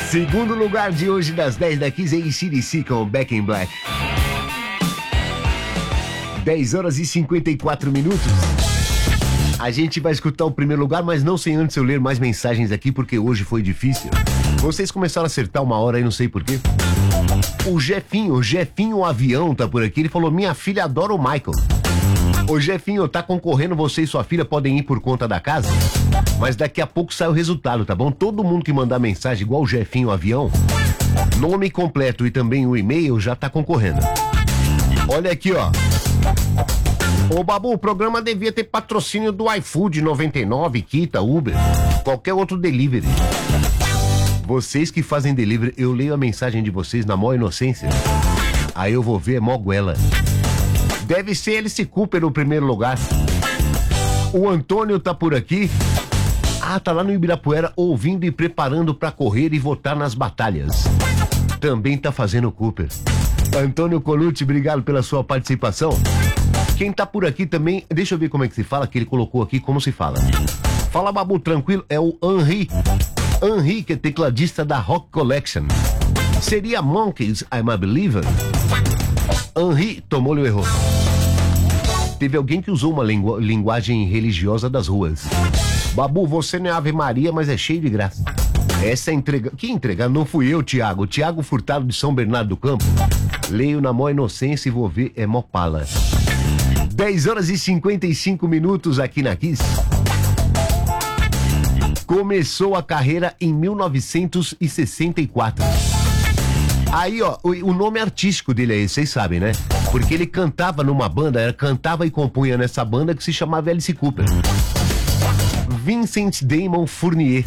Segundo lugar de hoje das 10 da 15 é AC/DC com Back in Black. 10 horas e 54 minutos. A gente vai escutar o primeiro lugar, mas não sem antes eu ler mais mensagens aqui, porque hoje foi difícil. Vocês começaram a acertar uma hora aí, não sei porquê. O Jefinho Avião tá por aqui, ele falou: minha filha adora o Michael. Ô Jefinho, tá concorrendo, você e sua filha podem ir por conta da casa? Mas daqui a pouco sai o resultado, tá bom? Todo mundo que mandar mensagem igual o Jefinho Avião, nome completo e também o e-mail já tá concorrendo. Olha aqui, ó. Ô Babu, o programa devia ter patrocínio do iFood 99, Kita, Uber, qualquer outro delivery. Vocês que fazem delivery, eu leio a mensagem de vocês na maior inocência. Aí eu vou ver, é mó goela. Deve ser Alice Cooper no primeiro lugar. O Antônio tá por aqui. Ah, tá lá no Ibirapuera ouvindo e preparando pra correr e votar nas batalhas. Também tá fazendo Cooper. Antônio Colucci, obrigado pela sua participação. Quem tá por aqui também, deixa eu ver como é que se fala, que ele colocou aqui como se fala. Fala, Babu, tranquilo, é o Henri. Henri, que é tecladista da Rock Collection. Seria Monkeys, I'm a Believer? Henri, tomou-lhe o erro. Teve alguém que usou uma linguagem religiosa das ruas. Babu, você não é Ave Maria, mas é cheio de graça. Essa entrega... Que entregar? Não fui eu, Tiago. Tiago Furtado de São Bernardo do Campo. Leio na mó inocência e vou ver, é mó pala. 10 horas e 55 minutos aqui na Kiss. Começou a carreira em 1964. Aí, ó, o nome artístico dele é esse, vocês sabem, né? Porque ele cantava numa banda, cantava e compunha nessa banda que se chamava Alice Cooper. Vincent Damon Fournier.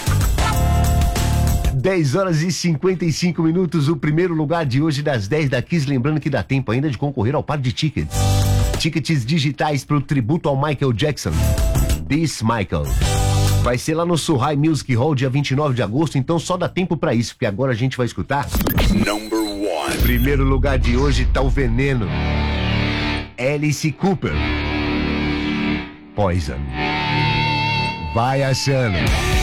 10 horas e 55 minutos, o primeiro lugar de hoje das 10 da Kiss. Lembrando que dá tempo ainda de concorrer ao par de tickets. Tickets digitais para o tributo ao Michael Jackson. This Michael. Vai ser lá no Surrai Music Hall, dia 29 de agosto, então só dá tempo pra isso, porque agora a gente vai escutar. Number 1. Primeiro lugar de hoje tá o Veneno. Alice Cooper. Poison. Vai achando.